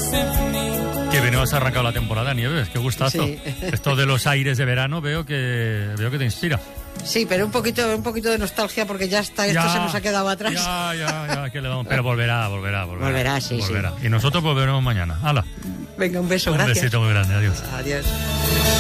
Que bien has arrancado la temporada, Nieves, qué gustazo. Sí. Esto de los aires de verano veo que te inspira. Sí, pero un poquito de nostalgia porque ya está, esto se nos ha quedado atrás. Ya, que le damos. Pero volverá. Volverá, sí. Y nosotros volveremos mañana. ¡Hala! Venga, un beso, gracias. Un besito muy grande, adiós. Adiós.